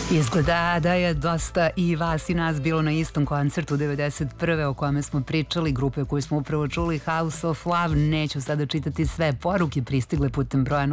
Izgleda da je dosta i vas i nas bilo na istom koncertu 91. o kome smo pričali, grupe koju smo upravo čuli, House of Love. Neću sada čitati sve poruke pristigle putem broja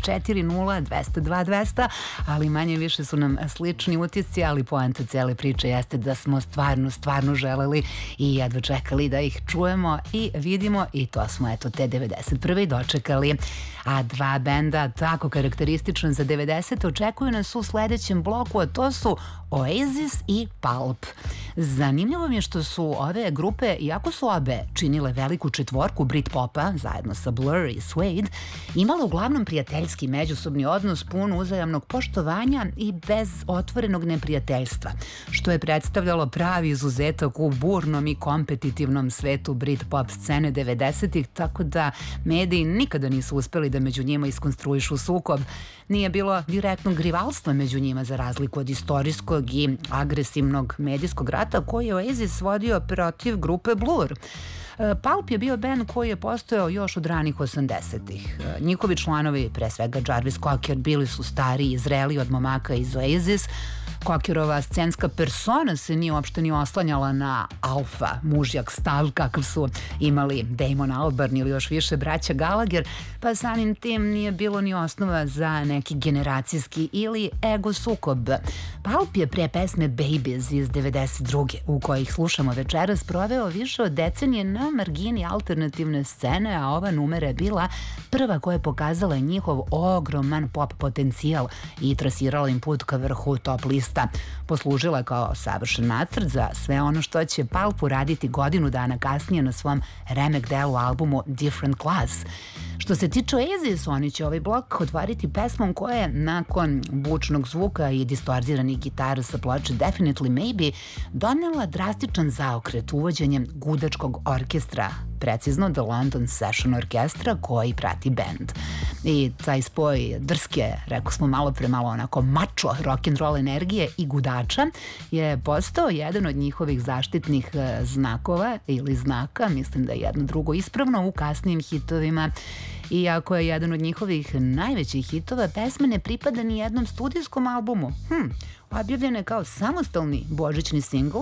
0640 202 200, ali manje više su nam slični utisci, ali poanta cele priče jeste da smo stvarno želeli i jedva čekali da ih čujemo i vidimo, i to smo eto te 91. i dočekali. A dva benda tako karakteristična za 90. očekuju nas u sledećem bloku, a to su Oasis i Pulp. Zanimljivo mi je što su ove grupe, iako su obe činile veliku četvorku Britpopa zajedno sa Blur i Suede, imale uglavnom prijateljski međusobni odnos pun uzajamnog poštovanja i bez otvorenog neprijateljstva, što je predstavljalo pravi izuzetak u burnom i kompetitivnom svetu Britpop scene 90-ih, tako da mediji nikada nisu uspeli da među njima iskonstruišu sukob. Nije bilo direktnog rivalstva među njima za razliku od istorijskog i agresivnog medijskog rata koji je Oasis vodio protiv grupe Blur. Pulp je bio band koji je postojao još od ranih 80-ih. Njihovi članovi, pre svega Jarvis Cocker, bili su stariji i zreli od momaka iz Oasis. Cockerova scenska persona se nije uopšte ni oslanjala na alfa, mužjak stav kakav su imali Damon Albarn ili još više braća Gallagher, pa samim tim nije bilo ni osnova za neki generacijski ili ego sukob. Pulp je pre pesme Babies iz 92. u kojih slušamo večeras proveo više od decenije na margini alternativne scene, a ova numera je bila prva koja je pokazala njihov ogroman pop potencijal i trasirala im put ka vrhu top lista. Poslužila kao savršen nacrt za sve ono što će Pulp uraditi godinu dana kasnije na svom remek delu albumu Different Class. Što se tiče Oasis, oni će ovaj blok otvoriti pesmom koja je nakon bučnog zvuka i distorziranih gitara sa ploče Definitely Maybe donela drastičan zaokret uvođenjem gudačkog orkestra, precizno The London Session Orkestra koji prati band. I taj spoj drske, rekao smo malo pre malo onako mačo rock'n'roll energije i gudača je postao jedan od njihovih zaštitnih znakova ili znaka, mislim da je jedno drugo ispravno, u kasnijim hitovima. Iako je jedan od njihovih najvećih hitova, pesma ne pripada ni jednom studijskom albumu. Objavljen je kao samostalni božićni singl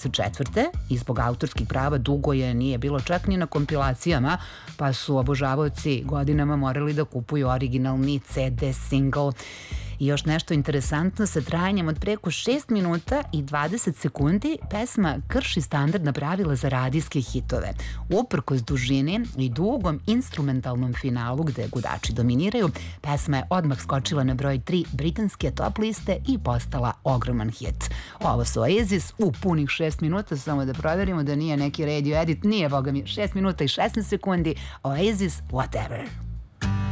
94. i zbog autorskih prava dugo je nije bilo čak ni na kompilacijama, pa su obožavaoci godinama morali da kupuju originalni CD singl. I još nešto interesantno, sa trajanjem od preko 6 minuta i 20 sekundi pesma krši standardna pravila za radijske hitove. Uprkos dužini i dugom instrumentalnom finalu gde gudači dominiraju, pesma je odmah skočila na broj 3 britanske top liste i postala ogroman hit. Ovo su Oasis u punih 6 minuta, samo da proverimo da nije neki radio edit, nije, boga mi, 6 minuta i 16 sekundi, Oasis Whatever.